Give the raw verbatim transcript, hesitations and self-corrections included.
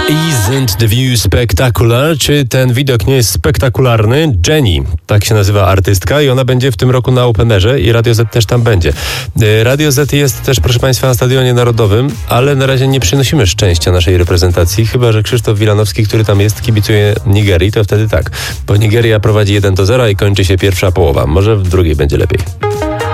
Isn't the view spectacular? Czy ten widok nie jest spektakularny? Jenny, tak się nazywa artystka i ona będzie w tym roku na Openerze i Radio Z też tam będzie. Radio Z jest też, proszę Państwa, na Stadionie Narodowym, ale na razie nie przynosimy szczęścia naszej reprezentacji, chyba że Krzysztof Wilanowski, który tam jest, kibicuje Nigerii, to wtedy tak, bo Nigeria prowadzi jeden do zera i kończy się pierwsza połowa. Może w drugiej będzie lepiej.